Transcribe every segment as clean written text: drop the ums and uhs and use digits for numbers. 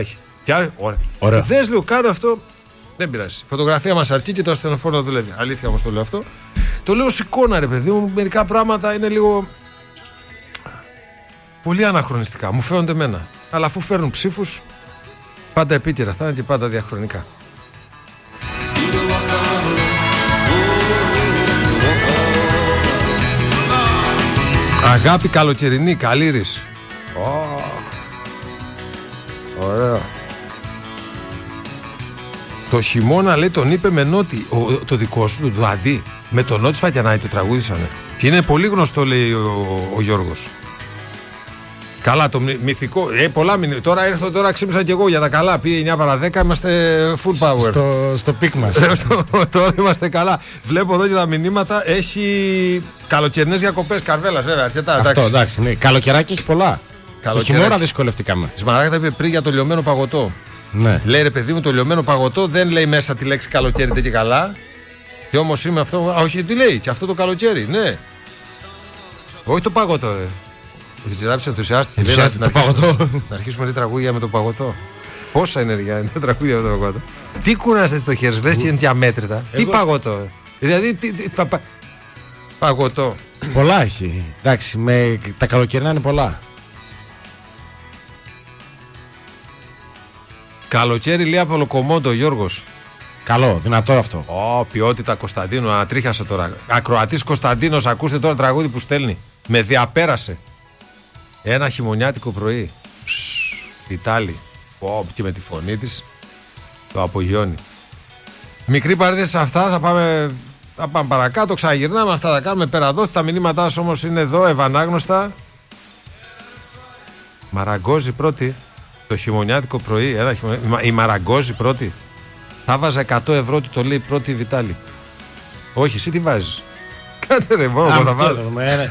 Ωραία. Δεν λέω, κάνω αυτό. Δεν πειράζει. Φωτογραφία μας αρκεί και το ασθενοφόρο να δουλεύει. Αλήθεια όμως το λέω αυτό. Το λέω σηκώνα, ρε παιδί μου. Μερικά πράγματα είναι λίγο. Πολύ αναχρονιστικά. Μου φαίνονται εμένα. Αλλά αφού φέρνουν ψήφους, πάντα επίκαιρα θα είναι και πάντα διαχρονικά. Αγάπη καλοκαιρινή, Καλύρης. Ωραίο. Το χειμώνα, λέει, τον είπε με Νότι. Το δικό σου, το αντί. Με τον Νότι Σφακιανάκη το τραγούδισανε. Και είναι πολύ γνωστό, λέει ο Γιώργος. Καλά, το μυθικό. Πολλά μηνύματα. Τώρα ήρθα, τώρα ξύπνησα και εγώ για τα καλά. Πήγε 9 παρα 10, είμαστε full power. Στο πικ μας. Τώρα είμαστε καλά. Βλέπω εδώ και τα μηνύματα. Έχει καλοκαιρινές διακοπές. Καρβέλας, βέβαια, αρκετά. Αυτό, εντάξει. Ναι. Καλοκαιράκι έχει πολλά. Στο χειμώνα δυσκολευτήκαμε. Σμαράγδα είπε πριν για το λιωμένο παγωτό. Ναι. Λέει, ρε παιδί μου, το λιωμένο παγωτό δεν λέει μέσα τη λέξη καλοκαίρι και καλά. Και όμως είμαι αυτό. Όχι, τι λέει, και αυτό το καλοκαίρι, ναι. Όχι το παγωτό, ρε. Η Τζιράπης ενθουσιάστηκε. Το παγωτό. Να αρχίσουμε λέει τραγούδια με το παγωτό. Πόσα ενέργεια είναι τα τραγούδια με το παγωτό. Τι κουνάστε στο χέρι σου, λες και είναι και αμέτρητα. Τι παγωτό. Δηλαδή, παγωτό. Πολλά έχει. Εντάξει, τα καλοκαιρινά είναι πολλά. Καλοκαίρι, λέει, από Λοκομόντο, Γιώργος. Καλό, δυνατό αυτό. Ποιότητα Κωνσταντίνου, ανατρίχιασα τώρα. Ακροατής Κωνσταντίνος, ακούστε τώρα τραγούδι που στέλνει. Με διαπέρασε. Ένα χειμωνιάτικο πρωί. Ιτάλη. Και με τη φωνή της το απογειώνει. Μικρή παρένθεση σε αυτά, θα πάμε παρακάτω, ξαναγυρνάμε, αυτά θα κάνουμε πέρα εδώ. Τα μηνύματά σας όμως είναι εδώ, ευανάγνωστα. Μαραγκόζη πρώτη. Το χειμωνιάτικο πρωί. Η Μαραγκόζη πρώτη. Θα βάζα 100 ευρώ, το λέει πρώτη η Βιτάλη. Όχι, εσύ τι βάζεις. Κάτσε ρε, μόνο θα βάζω.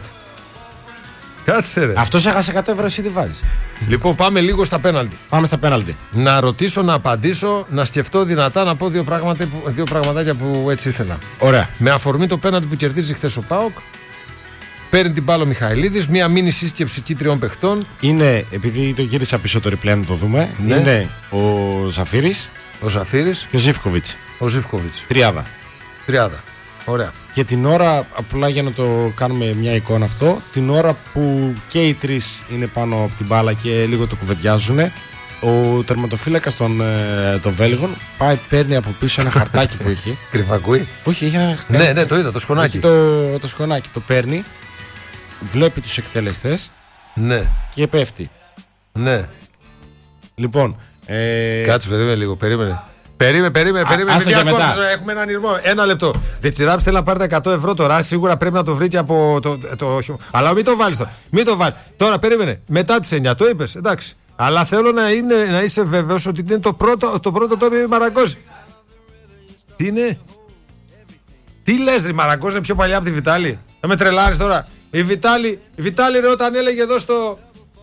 Κάτσε ρε. Αυτός έχασε 100 ευρώ, εσύ τι βάζεις. Λοιπόν, πάμε λίγο στα πέναλτι. Πάμε στα πέναλτι. Να ρωτήσω, να απαντήσω, να σκεφτώ δυνατά, να πω δύο πραγματάκια που έτσι ήθελα. Ωραία. Με αφορμή το πέναλτι που κερδίζει χθες ο ΠΑΟΚ, παίρνει την μπάλα ο Μιχαηλίδης, μία μίνι σύσκεψη εκεί 3 παιχτών. Είναι, επειδή το γύρισα πίσω το replay να το δούμε, ναι. Είναι ο Ζαφύρης. Ο Ζαφύρης. Και ο Ζίβκοβιτς. Τριάδα. Ωραία. Και την ώρα, απλά για να το κάνουμε μια εικόνα αυτό, την ώρα που και οι τρεις είναι πάνω από την μπάλα και λίγο το κουβεντιάζουν, ο τερματοφύλακας των Βέλγων πάει, παίρνει από πίσω ένα χαρτάκι που έχει. Κρυφακούι. Όχι, έχει ένα. Ναι, το είδα, το σκονάκι. Το σκονάκι το παίρνει, βλέπει τους εκτελεστές, ναι, και πέφτει. Ναι. Λοιπόν. Κάτσε, περίμενε λίγο, περίμενε. Περίμενε. Έχουμε έναν ήρμο. Ένα λεπτό. Δετσιράπη θέλει να πάρει τα 100 ευρώ τώρα. Σίγουρα πρέπει να το βρει και από το. Αλλά μην το βάλει τώρα. Μην το βάλει. Τώρα περίμενε. Μετά τις 9 το είπες. Εντάξει. Αλλά θέλω να είσαι βέβαιος ότι είναι το πρώτο το είπε η Μαραγκόζη. Τι είναι. Τι λες, ρε, Μαραγκόζη είναι πιο παλιά από τη Βιτάλη. Θα με τρελάρεις τώρα. Η Βιτάλη ρε, όταν έλεγε εδώ στο.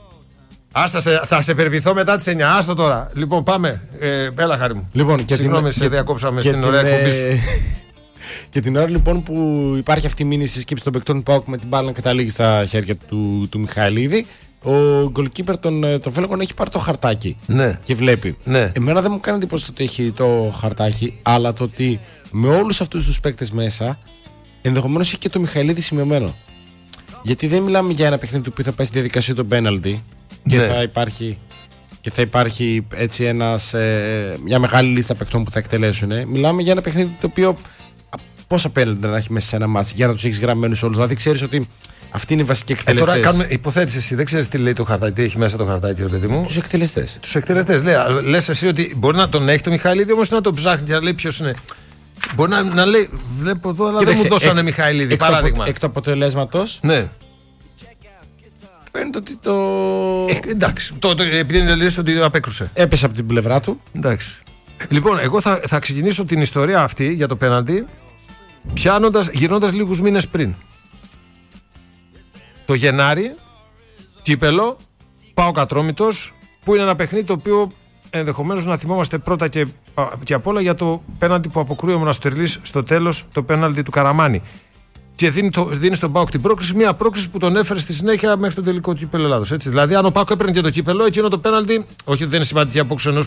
Θα σε περιποιηθώ μετά τις 9. Άστο τώρα. Λοιπόν, πάμε. Έλα, χάρη μου. Λοιπόν, συγγνώμη, σε διακόψαμε στην ωραία εκπομπή σου. Και την ώρα λοιπόν που υπάρχει αυτή η μήνυση συσκέψη των παικτών ΠΑΟΚ με την μπάλα να καταλήγει στα χέρια του Μιχαηλίδη, ο γκολκίπερ των Βέλγων έχει πάρει το χαρτάκι. Ναι. Και βλέπει. Ναι. Εμένα δεν μου κάνει εντύπωση ότι έχει το χαρτάκι, αλλά το ότι με όλους αυτούς τους παίκτες μέσα, ενδεχομένως έχει και το Μιχαηλίδη σημειωμένο. Γιατί δεν μιλάμε για ένα παιχνίδι που θα πάει στη διαδικασία των πέναλτι. Και, ναι. θα υπάρχει έτσι μια μεγάλη λίστα παικτών που θα εκτελέσουν. Μιλάμε για ένα παιχνίδι το οποίο πόσα πέναλτι να έχει μέσα σε ένα μάτς για να τους έχεις γραμμένους όλους. Δηλαδή ξέρεις ότι αυτή είναι η βασική εκτελεστές. Τώρα κάνουμε υπόθεση εσύ, δεν ξέρεις τι λέει το χαρτάκι, τι έχει μέσα το χαρτάκι, ρε παιδί μου. Τους εκτελεστές. Τους εκτελεστές. Λες εσύ ότι μπορεί να τον έχει το Μιχαηλίδη, όμως να τον ψάχνει και να λέει ποιος είναι. Μπορεί να λέει, βλέπω εδώ, αλλά δεν μου δώσανε Μιχαηλίδη. Παράδειγμα. Εκ του αποτελέσματος. Ναι. Φαίνεται ότι το. Εντάξει. Επειδή είναι λύση ότι απέκρουσε. Έπεσε από την πλευρά του. Εντάξει. Λοιπόν, εγώ θα ξεκινήσω την ιστορία αυτή για το πέναλτι γυρνώντας λίγους μήνες πριν. Το Γενάρη, κύπελο, ΠΑΟΚ Ατρόμητος, που είναι ένα παιχνίδι το οποίο ενδεχομένως να θυμόμαστε πρώτα και απ' όλα για το πέναλτι που αποκρούει ο Μοναστερλής στο τέλος, το πέναλτι του Καραμάνη. και δίνει στον ΠΑΟΚ την πρόκριση, μια πρόκριση που τον έφερε στη συνέχεια μέχρι το τελικό κύπελλο Ελλάδος. Δηλαδή, αν ο ΠΑΟΚ έπαιρνε και το κύπελλο, εκείνο το πέναλτι, όχι ότι δεν είναι σημαντική απόκριση ενός